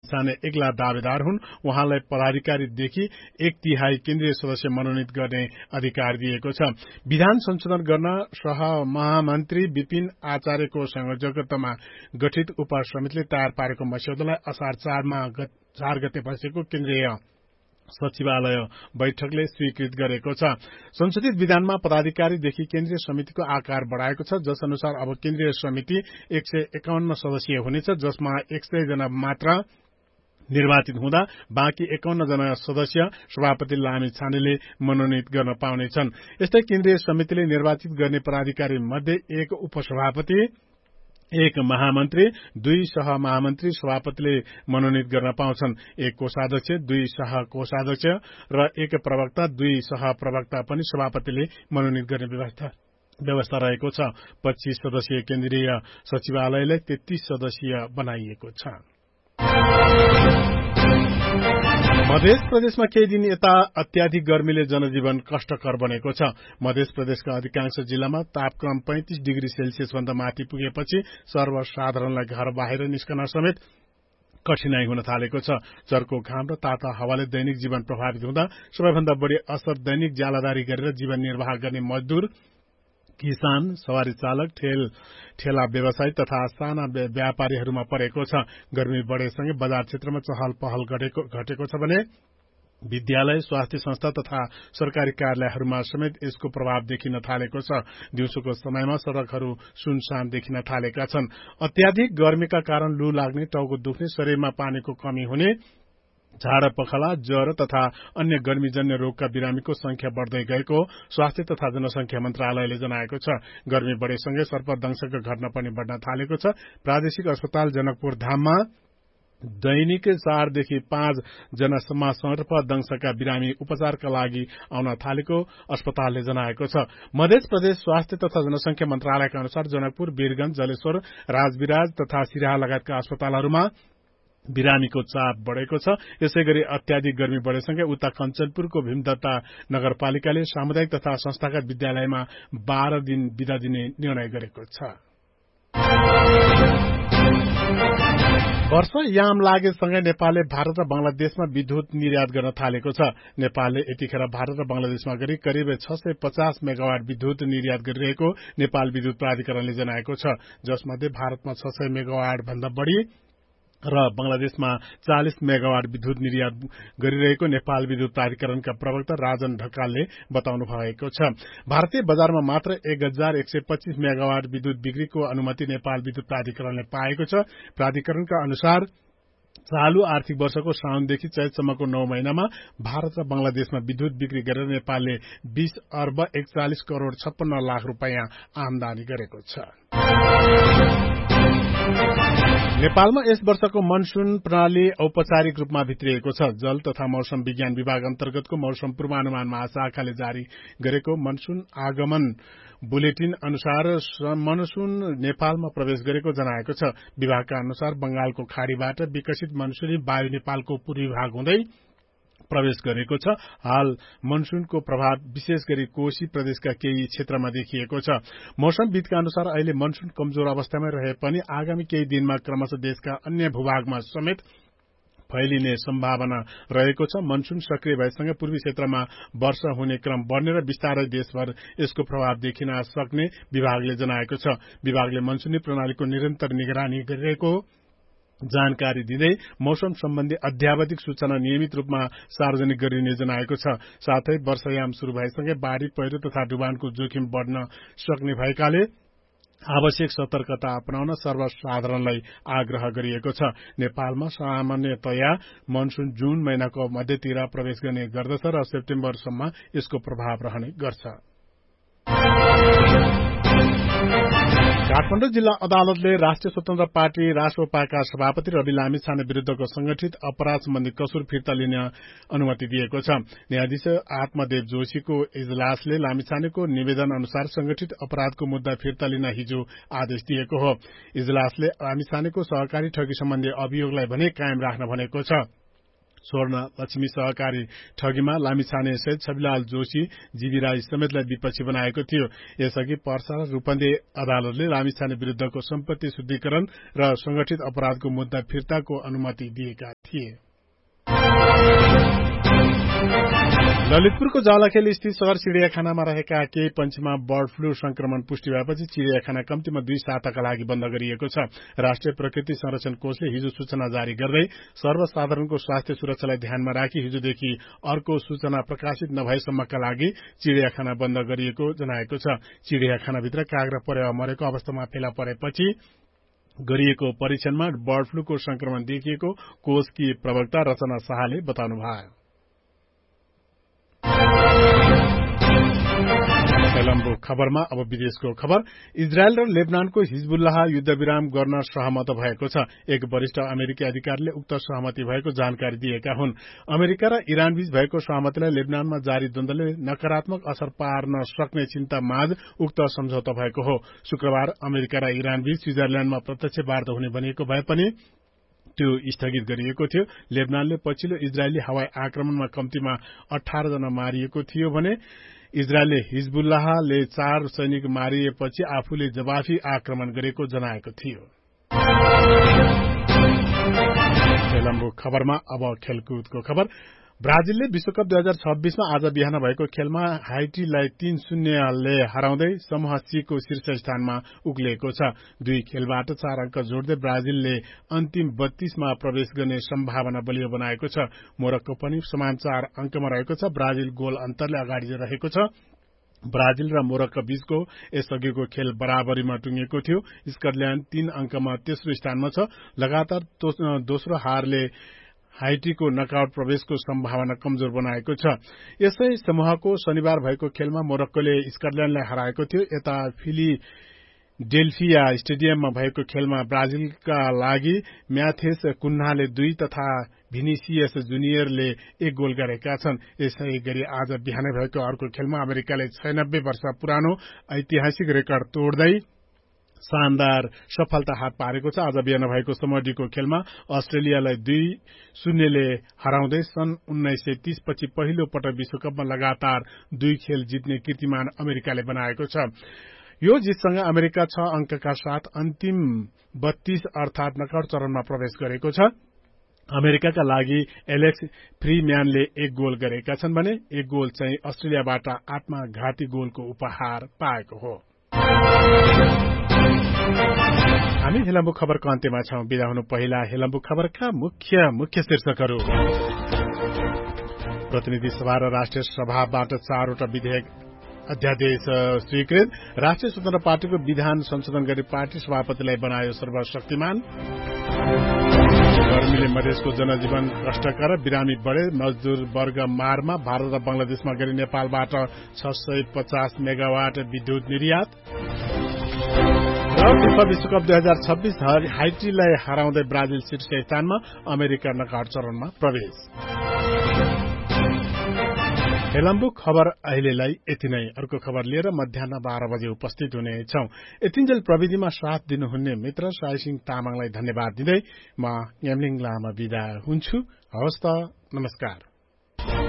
साने एक्ला दावेदार हुन्। उहाँलाई पदाधिकारीदेखि 1/3 केन्द्रीय सदस्य मनोनित गर्ने अधिकार दिएको छ। विधान संशोधन गर्न सहमहामन्त्री विपिन आचार्यको संयोजकत्वमा गठित उपसमितिले तयार पारेको मस्यौदालाई असार 4 गते बसेको केन्द्रीय सचिवालय बैठकले स्वीकृत गरेको छ। संशोधित विधानमा पदाधिकारीदेखि केन्द्रीय समितिको आकार बढ़ाएको छ, जस अनुसार अब केन्द्रीय समिति 151 सदस्यीय हुनेछ, जसमा 100 जना मात्र निर्वाचित हुँदा बाँकी 51 जना सदस्य सभापति लामी छानेले मनोनित गर्न पाउनेछन्। यस्तै केन्द्रीय समितिले निर्वाचित गर्ने पदाधिकारी मध्ये 1 उपसभापति, 1 महामन्त्री, 2 सहमहामन्त्री सभापतिले मनोनित गर्न पाउँछन्। 1 कोषाध्यक्ष, 2 सहकोषाध्यक्ष र 1 प्रवक्ता, 2 सहप्रवक्ता पनि सभापतिले मनोनित गर्ने व्यवस्था रहेको छ। 25 सदस्यीय केन्द्रीय सचिवालयलाई 33 सदस्यीय बनाइएको छ। मध्य प्रदेशमा केही दिन यता अत्याधिक गर्मीले जनजीवन कष्टकर बनेको छ। मध्य प्रदेशका अधिकांश जिल्लामा तापक्रम 35 डिग्री सेल्सियस भन्दा माथि पुगेपछि सर्वसाधारणलाई घर बाहिर निस्कन समेत कठिनाई हुन थालेको छ। चर्को घाम र ताता हावाले दैनिक जीवन प्रभावित हुँदा सबैभन्दा बढ़ी असर दैनिक ज्यालादारी गरेर जीवन निर्वाह गर्ने मजदूर, किसान, सवारी चालक, ठेला व्यवसायी तथा साना व्यापारीहरूमा परेको छ। गर्मी बढ़ेसँगै बजार क्षेत्रमा चहल पहल घटेको छ भने विद्यालय, स्वास्थ्य संस्था तथा सरकारी कार्यालयहरूमा समेत यसको प्रभाव देखिन थालेको छ। दिउँसोको समयमा सड़कहरू सुनसान देखिन थालेका छन्। अत्याधिक गर्मीका कारण लू लाग्ने, टाउको दुख्ने, शरीरमा पानीको कमी हुने, झाडा पखाला, ज्वरो तथा अन्य गर्मीजन्य रोगका बिरामीको संख्या बढ़दै गएको स्वास्थ्य तथा जनसंख्या मन्त्रालयले जनाएको छ। गर्मी बढ़ेसँगै सर्पदंशका घटना पनि बढ़न थालेको छ। प्रादेशिक अस्पताल जनकपुर धाममा दैनिक 4 देखि 5 जनासम्म सर्पदंशका बिरामी उपचारका लागि आउन थालेको अस्पतालले जनाएको छ। मध्य प्रदेश स्वास्थ्य तथा जनसंख्या मन्त्रालयका अनुसार जनकपुर, वीरगंज, जलेश्वर, राजविराज तथा सिराहा लगायतका अस्पतालहरूमा बिरामीको चाप बढ़ेको छ। यसैगरी अत्याधिक गर्मी बढ़ेसँगै उता कञ्चनपुरको भीमदत्ता नगरपालिकाले सामुदायिक तथा संस्थागत विद्यालयमा 12 दिन बिदा दिने निर्णय गरेको छ। वर्ष याम लागेसँगै नेपालले भारत र बंगलादेशमा विद्युत निर्यात गर्न थालेको छ। नेपालले यतिखेर भारत र बंगलादेशमा गरी करिब 650 मेगावाट विद्युत निर्यात गरिरहेको नेपाल विद्युत प्राधिकरणले जनाएको छ, जसमध्ये भारतमा 600 मेगावाट भन्दा बढ़ी र बंगलादेशमा 40 मेगावाट विद्युत निर्यात गरिरहेको नेपाल विद्युत प्राधिकरणका प्रवक्ता राजन ढकालले बताउनु भएको छ। भारतीय बजारमा मात्र 1125 मेगावाट विद्युत बिक्रीको अनुमति नेपाल विद्युत प्राधिकरणले पाएको छ। प्राधिकरणका अनुसार चालू आर्थिक वर्षको साउनदेखि चैतसम्मको 9 महिनामा भारत र बंगलादेशमा विद्युत बिक्री गरेर नेपालले 20 अर्ब 41 करोड़ 56 लाख रुपैयाँ आमदानी गरेको छ। नेपालमा यस वर्षको मनसून प्रणाली औपचारिक रूपमा भित्रिएको छ। जल तथा मौसम विज्ञान विभाग अन्तर्गतको मौसम पूर्वानुमान महाशाखाले जारी गरेको मनसून आगमन बुलेटिन अनुसार मनसून नेपालमा प्रवेश गरेको जनाएको छ। विभागका अनुसार बंगालको खाड़ीबाट विकसित मनसूनी वायु नेपालको पूर्वी भाग हुँदै प्रवेश गरेको छ। हाल मनसूनको प्रभाव विशेष गरी कोशी प्रदेशका केही क्षेत्रमा देखिएको छ। मौसमविदका अनुसार अहिले मनसून कमजोर अवस्थामा रहे पनि आगामी केही दिनमा क्रमशः देशका अन्य भूभागमा समेत फैलिने सम्भावना रहेको छ। मनसून सक्रिय भएसँगै पूर्वी क्षेत्रमा वर्षा हुने क्रम बढ़ने र विस्तारै देशभर यसको प्रभाव देखिन सक्ने विभागले जनाएको छ। विभागले मनसूनी प्रणालीको निरन्तर निगरानी गरिरहेको जानकारी दिँदै मौसम सम्बन्धी अध्यावधिक सूचना नियमित रूपमा सार्वजनिक गरिने जनाएको छ। साथै वर्षायाम शुरू भएसँगै बाढ़ी, पहिरो तथा डुबानको जोखिम बढ़न सक्ने भएकाले आवश्यक सतर्कता अपनाउन सर्वसाधारणलाई आग्रह गरिएको छ। नेपालमा सामान्यतया मनसून जुन महिनाको मध्यतिर प्रवेश गर्ने गर्दछ र सेप्टेम्बरसम्म यसको प्रभाव रहने गर्छ। काठमाडौँ जिल्ला अदालतले राष्ट्रिय स्वतन्त्र पार्टी रासोपाका सभापति रवि लामिछाने विरूद्धको संगठित अपराध सम्बन्धी कसुर फिर्ता लिने अनुमति दिएको छ। न्यायाधीश आत्मदेव जोशीको इजलासले लामिछानेको निवेदन अनुसार संगठित अपराधको मुद्दा फिर्ता लिन हिजो आदेश दिएको हो। इजलासले लामिछानेको सहकारी ठगी सम्बन्धी अभियोगलाई भने कायम राख्न भनेको छ। स्वर्ण लक्ष्मी सहकारी ठगीमा लामिछाने सहित छविलाल जोशी, जीवी राई समेतलाई विपक्षी बनाएको थियो। यसअघि पर्सा र रूपन्देही अदालतले लामिछाने विरूद्धको सम्पत्ति शुद्धिकरण र संगठित अपराधको मुद्दा फिर्ताको अनुमति दिएका थिए। ललितपुरको जावलाखेल स्थित शहर चिड़ियाखानामा रहेका केही पंक्षीमा बर्ड फ्लू संक्रमण पुष्टि भएपछि चिड़ियाखाना कम्तीमा 2 साताका लागि बन्द गरिएको छ। राष्ट्रिय प्रकृति संरक्षण कोषले हिजो सूचना जारी गर्दै सर्वसाधारणको स्वास्थ्य सुरक्षालाई ध्यानमा राखी हिजोदेखि अर्को सूचना प्रकाशित नभएसम्मका लागि चिड़ियाखाना बन्द गरिएको जनाएको छ। चिड़ियाखानाभित्र काग र परेवा मरेको अवस्थामा फेला परेपछि गरिएको परीक्षणमा बर्ड फ्लूको संक्रमण देखिएको कोषकी प्रवक्ता रचना शाहले बताउनुभयो। कोलम्बो खबरमा अब विदेशको खबर। इजरायल र लेबनानको हिजबुल्लाह युद्धविराम गर्न सहमत भएको छ। एक वरिष्ठ अमेरिकी अधिकारीले उक्त सहमति भएको जानकारी दिएका हुन्। अमेरिका र इरानबीच भएको सहमतिलाई लेबनानमा जारी द्वन्द्वले नकारात्मक असर पार्न सक्ने चिन्ता माझ उक्त सम्झौता भएको हो। शुक्रबार अमेरिका र इरानबीच स्विजरल्याण्डमा प्रत्यक्ष वार्ता हुने भनिएको भए पनि त्यो स्थगित गरिएको थियो। लेबनानले पछिल्लो इजरायली हवाई आक्रमणमा कम्तीमा 18 जना मारिएको थियो भने इजरायलले हिजबुल्लाहले 4 सैनिक मारिएपछि आफूले जवाफी आक्रमण गरेको जनाएको थियो। कोलम्बो खबरमा अब खेलकुदको खबर। ब्राजिलले विश्वकप 2026 मा आज बिहान भएको खेलमा हाइटीलाई 3-0 ले हराउँदै समूह सी को शीर्ष स्थानमा उक्लिएको छ। 2 खेलबाट 4 अंक जोड्दै ब्राजिलले अन्तिम 32 मा प्रवेश गर्ने सम्भावना बलियो बनाएको छ। मोरक्को पनि समान 4 अंकमा रहेको छ। ब्राजिल गोल अन्तरले अगाडि रहेको छ। ब्राजिल र मोरक्को बीचको यसअघिको खेल बराबरीमा टुंगिएको थियो। स्कटल्याण्ड 3 अंकमा तेस्रो स्थानमा छ। लगातार दोस्रो हारले हाइटीको नकआउट प्रवेशको सम्भावना कमजोर बनाएको छ। यसै समूहको शनिबार भएको खेलमा मोरक्कोले स्कटल्याण्डलाई हराएको थियो। यता फिलिडेल्फिया स्टेडियममा भएको खेलमा ब्राजिलका लागि म्याथेस कुन्हाले 2 तथा भिनिसियस जुनियरले 1 गोल गरेका छन्। यसै गरी आज बिहानै भएको अर्को खेलमा अमेरिकाले 96 वर्ष पुरानो ऐतिहासिक रेकर्ड तोड्दै शानदार सफलता हात पारेको छ। आज बिहान भएको समूह डी को खेलमा अस्ट्रेलियालाई 2-0 ले हराउँदै सन् 1930 पछि पहिलो पटक विश्वकपमा लगातार 2 खेल जित्ने कीर्तिमान अमेरिकाले बनाएको छ। यो जितसँग अमेरिका 6 अंकका साथ अन्तिम 32 अर्थात नकआउट चरणमा प्रवेश गरेको छ। अमेरिकाका लागि एलेक्स फ्रीम्यानले 1 गोल गरेका छन् भने 1 गोल चाहिँ अस्ट्रेलियाबाट आत्मघाती गोलको उपहार पाएको हो। हामी हेलम्बु खबरको अन्त्यमा छौं। बिदा हुनु पहिला हेलम्बु खबरका मुख्य शीर्षकहरू। प्रतिनिधि सभा र राष्ट्रिय सभाबाट 4 वटा विधेयक अध्यादेश स्वीकृत। राष्ट्रिय स्वतन्त्र पार्टीको विधान संशोधन गरी पार्टी सभापतिलाई बनायो सर्वशक्तिमान। गर्मीले मधेसको जनजीवन कष्टकर, बिरामी बढे, मजदूर वर्ग मारमा। भारत र बंगलादेशमा गरी नेपालबाट 650 मेगावाट विद्युत निर्यात। फिफा विश्वकप 2026 हाइटीलाई हराउँदै ब्राजिल शीर्ष स्थानमा, अमेरिका नकआउट चरणमा प्रवेश। हेलम्बु खबर अहिलेलाई यति नै। अर्को खबर लिएर मध्याह 12 बजे उपस्थित हुनेछौं। यतिन्जेल प्रविधिमा साथ दिनुहुने मित्र साईसिंह तामाङलाई धन्यवाद दिँदै म यामलिङ लामा बिदा हुन्छु। हवस् त, नमस्कार।